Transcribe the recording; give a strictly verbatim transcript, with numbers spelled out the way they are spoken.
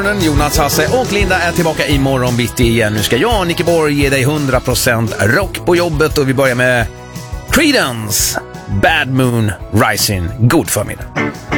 morgonen. Jonas, Hasse och Linda är tillbaka i morgon bitti igen. Nu ska jag, Nicke Borg, ge dig hundra procent rock på jobbet. Och vi börjar med Creedence, Bad Moon Rising. God förmiddag.